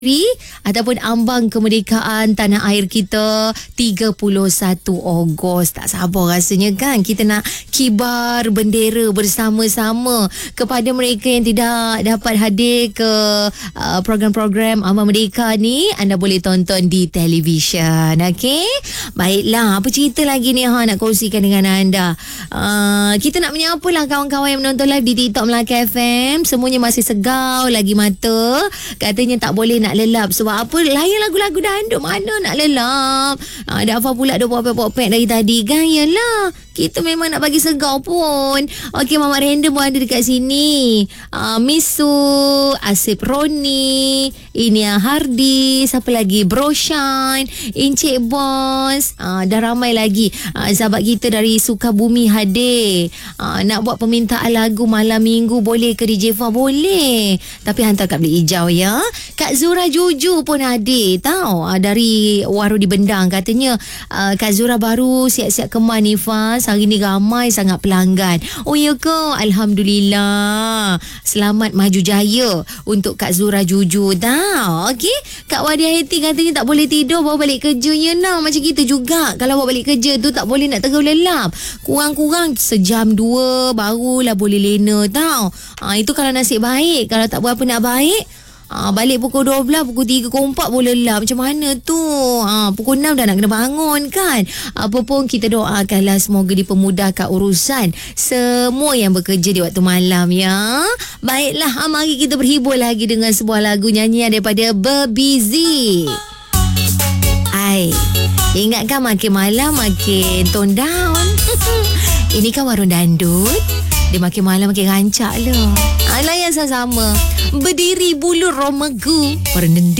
ataupun ambang kemerdekaan tanah air kita 31 Ogos. Tak sabar rasanya kan kita nak kibar bendera bersama-sama. Kepada mereka yang tidak dapat hadir ke program-program Ambang Merdeka ni, anda boleh tonton di televisyen. Okey? Baiklah, apa cerita lagi ni nak kongsikan dengan anda? Kita nak menyapalah kawan-kawan yang menonton live di TikTok Melaka FM. Semuanya masih segau lagi mata. Katanya tak boleh nak lelap. Sebab apa? Layan lagu-lagu dandut, mana nak lelap. Dafa pula dah popek-popek dari tadi kan. Yalah, kita memang nak bagi segau pun. Okey, Mamat Random pun ada dekat sini. Misu, Asif Roni, Inia Hardi, siapa lagi? Bro Shine, Encik Boss. Dah ramai lagi sahabat kita dari Sukabumi hadir. Nak buat permintaan lagu malam minggu boleh ke DJ Fa? Boleh, tapi hantar kat bilik hijau ya. Kak Zura Juju pun hadir tau, dari Waru di Bendang. Katanya Kak Zura baru siap-siap keman ni Faz. Hari ni ramai sangat pelanggan. Oh ya ke? Alhamdulillah. Selamat maju jaya untuk Kak Zura Juju tau. Okey, Kak Wadia Heti katanya tak boleh tidur bawa balik kerja. Ya nak, macam kita juga. Kalau bawa balik kerja tu tak boleh nak terus lelap. Kurang-kurang sejam dua barulah boleh lena tau. Itu kalau nasib baik. Kalau tak berapa nak baik, balik pukul 12, pukul 3, pukul 4 boleh lelap. Macam mana tu? Pukul 6 dah nak kena bangun kan? Apa pun kita doakanlah semoga dipermudahkan urusan semua yang bekerja di waktu malam ya. Baiklah, mari kita berhibur lagi dengan sebuah lagu nyanyian daripada Berbizi. Ingatkan makin malam makin tone down. Ini kan warung dandut. Dia makin malam makin rancak lah. Layan sama-sama. Berdiri bulu romegu. Perendendi.